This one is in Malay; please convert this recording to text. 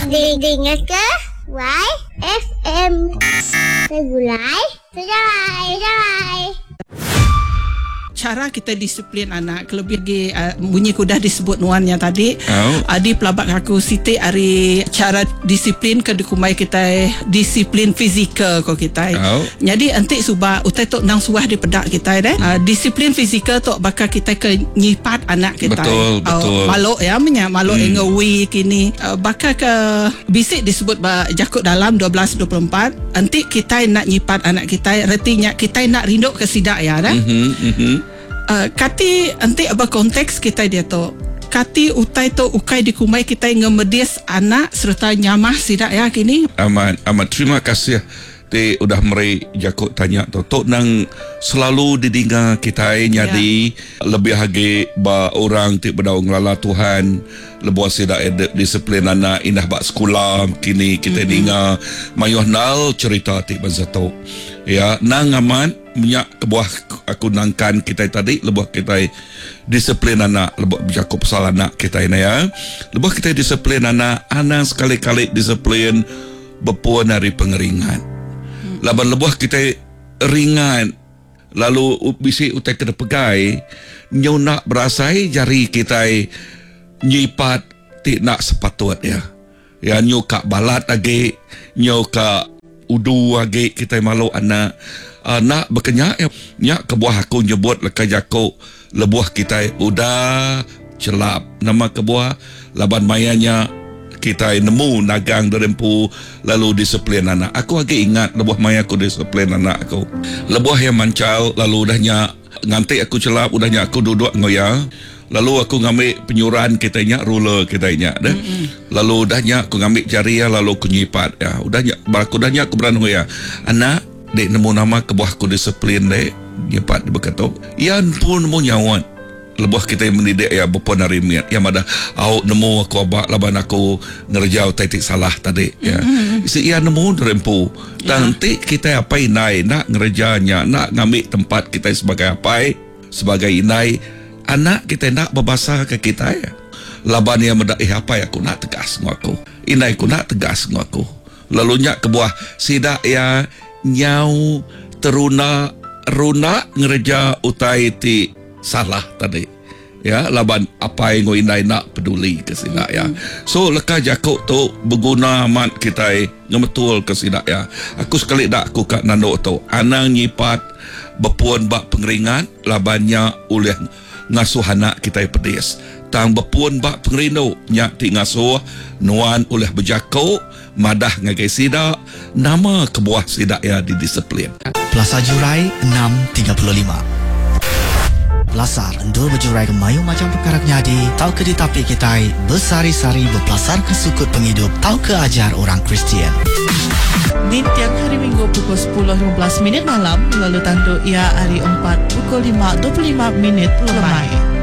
dengar ke? YFM. Segulai, sejarai. Cara kita disiplin anak lebih lagi bunyi kuda disebut nuannya tadi. Adi pelabak aku Siti hari cara disiplin ke dikumai kita disiplin fizikal ko kita. Jadi nanti subah utai tok nang suah di pedak kita disiplin fizikal tok bakal kita ke nyipat anak kita. Betul. Maluk ya maluk ngewi kini bakal ke bisik disebut jakut dalam 12-24. Nanti kita nak nyipat anak kita retinya kita nak rinduk ke sidak ya dah. Kati nanti apa konteks kita dia tu kati utai tu ukai dikumai kita ngemedis anak serta nyamah sidak ya kini amat terima kasih te udah meri jakut tanya tu tok nang selalu didengar kita jadi lebih lagi ba orang ti berdaung lala Tuhan lebuh sidak disiplin anak indah bak sekolah kini kita dengar mayuh nal cerita ti banzato ya nang aman minyak kebuah aku nangkan kita tadi lebuh kita disiplin anak lebuh bercakap pasal anak kita ini ya lebuh kita disiplin anak sekali-kali disiplin berpuan dari pengeringan laban lebuh kita ringan lalu bisi utai kena pegai nyo nak berasai jari kita nyipat ti nak sepatutnya ya nyo kak balat lagi nyo kak udu lagi kita malu anak nak berkenyak nyak kebuah aku nyebut lekai jako lebuah kita udah celap nama kebuah laban mayanya kita nemu nagang derempu lalu disiplin anak aku lagi ingat lebuah maya aku disiplin anak aku lebuah yang mancal lalu udahnya nganti aku celap udahnya aku duduk ngoyang lalu aku ngambil penyuran kita nyak ruler kita nyak dah lalu udahnya aku ngambil jari lalu aku nyipat ya udahnya udahnya aku berani ngoyang anak dek nemu nama kebuah aku disiplin dek nyipat berkata yan pun nemu nyawan lebuh kita yang mendidik ya berpuan hari miat yang ada awak nemu aku abak laban aku ngerjau titik salah tadi ya isi ia nemu derempu nanti kita apa inai nak ngerjanya nak ngambil tempat kita sebagai apa sebagai inai anak kita nak berbahasa ke kita ya laban yang mendak apa ya aku nak tegas ngaku inai aku nak tegas ngaku lalu nyak kebuah sidak ya nyau teruna runa ngerja utai ti salah tadi ya laban apa yang inai nak peduli ke sidak ya so leka jakuk tu berguna amat kita ngemetul ke sidak ya aku sekali dak aku kat nanduk tu anang nyipat berpuan bak pengeringan labannya oleh ngasuh anak kita pedis tang berpuan bak pengerino nyak ti ngasuh nuan oleh berjakuk madah ngagai sidak nama kebuah sidak ya didisiplin Plaza Jurai 635 Belasar endul berjurai ke mayu macam perkara nyadi tau ke ditapi kita bersari-sari berpelasar ke sukut penghidup tau ke ajar orang Kristian di tiap hari Minggu pukul 10.15 malam lalu tandu ia hari 4 pukul 5.25 lemai